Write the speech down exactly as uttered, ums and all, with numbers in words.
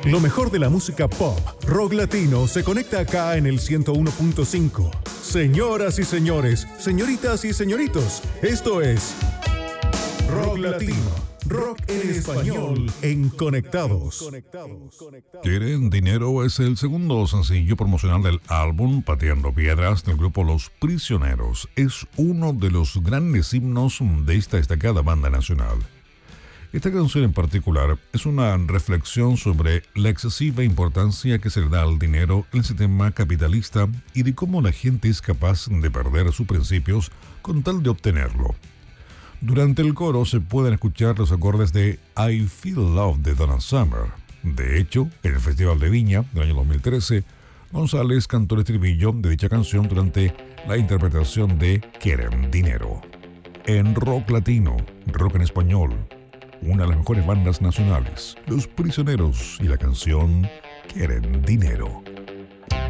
Lo mejor de la música pop, rock latino, se conecta acá en el ciento uno punto cinco. Señoras y señores, señoritas y señoritos, esto es Rock Latino, rock en español, en Conectados. ¿Quieren dinero? Es el segundo sencillo promocional del álbum Pateando Piedras del grupo Los Prisioneros. Es uno de los grandes himnos de esta destacada banda nacional. Esta canción en particular es una reflexión sobre la excesiva importancia que se le da al dinero en el sistema capitalista y de cómo la gente es capaz de perder sus principios con tal de obtenerlo. Durante el coro se pueden escuchar los acordes de I Feel Love de Donna Summer. De hecho, en el Festival de Viña del año dos mil trece, González cantó el estribillo de dicha canción durante la interpretación de Quieren Dinero. En rock latino, rock en español, una de las mejores bandas nacionales, Los Prisioneros, y la canción Quieren Dinero.